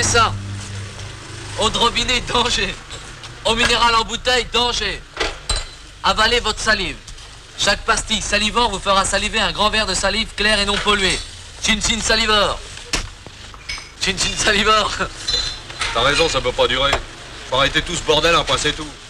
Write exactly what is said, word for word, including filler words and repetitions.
ça. Eau de robinet, danger. Eau minérale en bouteille, danger. Avalez votre salive. Chaque pastille salivant vous fera saliver un grand verre de salive claire et non polluée. Chin chin salivor. Chin chin salivor. T'as raison, ça peut pas durer. Faut arrêter tout ce bordel, enfin c'est tout.